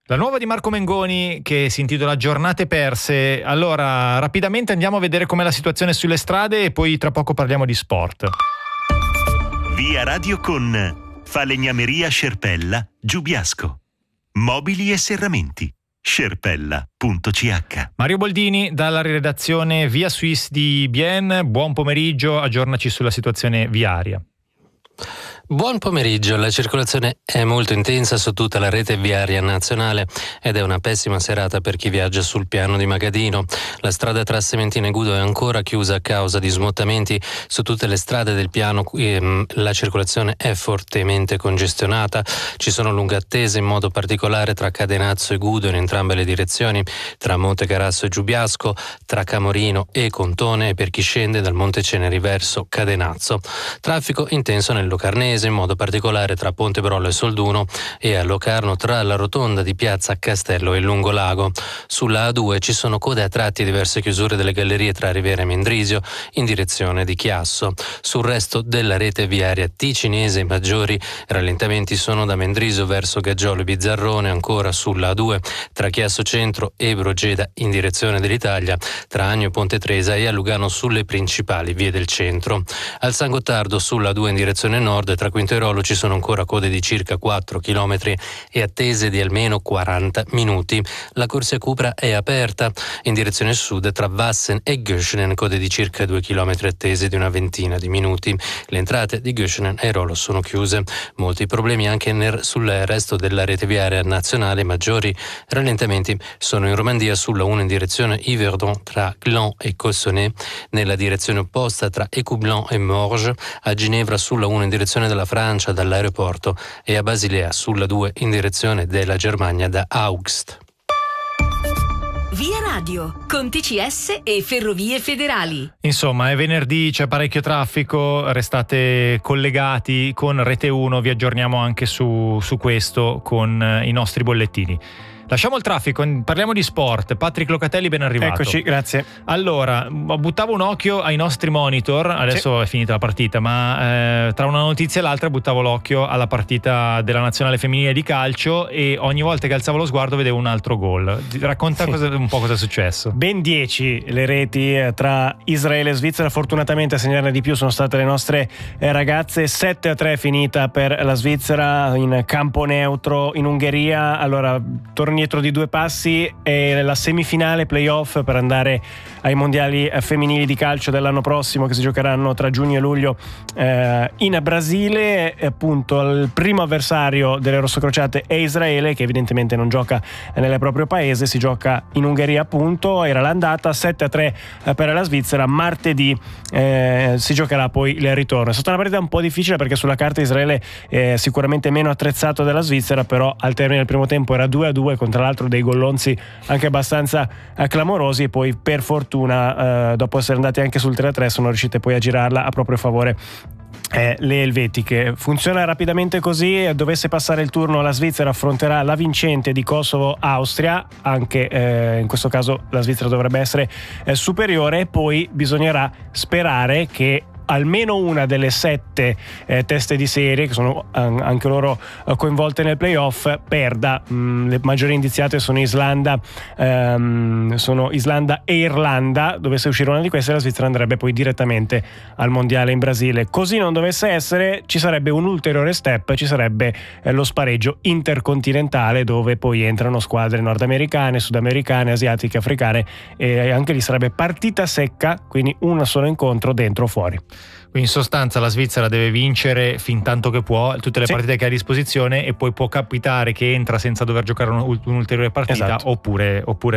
La nuova di Marco Mengoni che si intitola Giornate perse. Allora, rapidamente andiamo a vedere com'è la situazione sulle strade e poi tra poco parliamo di sport. Via Radio con Falegnameria Scerpella, Giubiasco. Mobili e serramenti. Scerpella.ch. Mario Boldini dalla redazione Via Suisse di Bienne. Buon pomeriggio, aggiornaci sulla situazione viaria. Buon pomeriggio, la circolazione è molto intensa su tutta la rete viaria nazionale ed è una pessima serata per chi viaggia sul piano di Magadino. La strada tra Sementina e Gudo è ancora chiusa a causa di smottamenti su tutte le strade del piano. La circolazione è fortemente congestionata, ci sono lunghe attese in modo particolare tra Cadenazzo e Gudo in entrambe le direzioni, tra Monte Carasso e Giubiasco, tra Camorino e Contone e per chi scende dal Monte Ceneri verso Cadenazzo. Traffico intenso nel Locarnese, in modo particolare tra Ponte Brollo e Solduno e a Locarno tra la rotonda di Piazza Castello e Lungolago. Sulla A2 ci sono code a tratti e diverse chiusure delle gallerie tra Rivera e Mendrisio in direzione di Chiasso. Sul resto della rete viaria ticinese i maggiori rallentamenti sono da Mendrisio verso Gaggiolo e Bizzarrone, ancora sulla A2 tra Chiasso Centro e Brogeda in direzione dell'Italia, tra Agno e Ponte Tresa e a Lugano sulle principali vie del centro. Al San Gottardo sulla A2 in direzione nord tra Quinterolo ci sono ancora code di circa 4 km e attese di almeno 40 minuti. La corsia Cupra è aperta in direzione sud tra Wassen e Göschenen, code di circa 2 km attese di una ventina di minuti. Le entrate di Göschenen e Rolo sono chiuse. Molti problemi anche sul resto della rete viaria nazionale. Maggiori rallentamenti sono in Romandia sulla 1 in direzione Yverdon tra Gland e Cossonay, nella direzione opposta tra Écoublanc e Morges, a Ginevra sulla 1 in direzione della Francia dall'aeroporto e a Basilea sulla 2 in direzione della Germania da Augst. Via Radio, con TCS e Ferrovie Federali. Insomma, è venerdì, c'è parecchio traffico, restate collegati con Rete 1, vi aggiorniamo anche su questo con i nostri bollettini. Lasciamo il traffico, parliamo di sport. Patrick Locatelli, ben arrivato. Eccoci, grazie. Allora, buttavo un occhio ai nostri monitor, adesso sì. È finita la partita, ma tra una notizia e l'altra buttavo l'occhio alla partita della nazionale femminile di calcio e ogni volta che alzavo lo sguardo vedevo un altro gol. Racconta sì. Un po' cosa è successo. Ben 10 le reti tra Israele e Svizzera, fortunatamente a segnarne di più sono state le nostre ragazze. 7-3 è finita per la Svizzera in campo neutro in Ungheria. Allora, dietro di 2 passi e la semifinale playoff per andare ai mondiali femminili di calcio dell'anno prossimo che si giocheranno tra giugno e luglio in Brasile. Appunto il primo avversario delle rossocrociate è Israele, che evidentemente non gioca nel proprio paese, si gioca in Ungheria appunto. Era l'andata, 7-3 per la Svizzera. Martedì si giocherà poi il ritorno. È stata una partita un po' difficile perché sulla carta Israele è sicuramente meno attrezzato della Svizzera, però al termine del primo tempo era 2-2 con tra l'altro dei gollonzi anche abbastanza clamorosi e poi per fortuna dopo essere andati anche sul 3-3 sono riuscite poi a girarla a proprio favore le elvetiche. Funziona rapidamente così. Dovesse passare il turno, la Svizzera affronterà la vincente di Kosovo-Austria, anche in questo caso la Svizzera dovrebbe essere superiore, e poi bisognerà sperare che almeno una delle 7 teste di serie che sono anche loro coinvolte nel playoff perda. Le maggiori indiziate sono Islanda e Irlanda. Dovesse uscire una di queste, la Svizzera andrebbe poi direttamente al mondiale in Brasile. Così non dovesse essere, ci sarebbe un ulteriore step, ci sarebbe lo spareggio intercontinentale, dove poi entrano squadre nordamericane, sudamericane, asiatiche, africane, e anche lì sarebbe partita secca, quindi un solo incontro dentro o fuori. Quindi in sostanza la Svizzera deve vincere fin tanto che può tutte le partite che ha a disposizione, e poi può capitare che entra senza dover giocare un'ulteriore partita, esatto. oppure